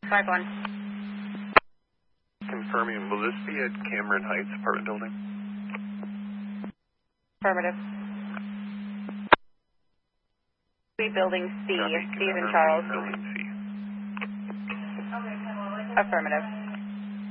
5-1. Confirming, will this be at Cameron Heights apartment building? Affirmative. Building C. Copy, Steve and confirming Charles. Building C. Affirmative.